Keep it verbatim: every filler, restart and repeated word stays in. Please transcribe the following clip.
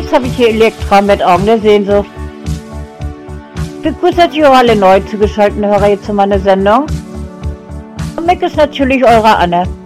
Jetzt habe ich hier Elektra mit Augen der Sehnsucht. Begrüßt euch auch alle neu zugeschalteten Hörer hier zu meiner Sendung. Und Mick ist natürlich eure Anne.